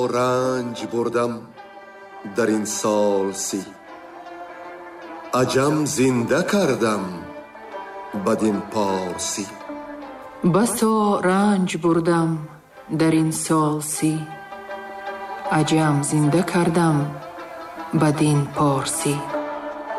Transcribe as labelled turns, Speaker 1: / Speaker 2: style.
Speaker 1: رنج بردم در این سال سی، عجم زنده کردم بدین پارسی.
Speaker 2: بسا رنج بردم در این سال سی، عجم زنده کردم بدین پارسی.